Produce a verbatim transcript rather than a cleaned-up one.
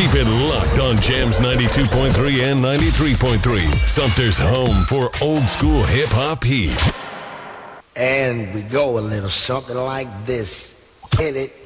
Keep it locked on Jams ninety-two point three and ninety-three point three. Sumter's home for old school hip-hop heat. And we go a little something like this. Hit it.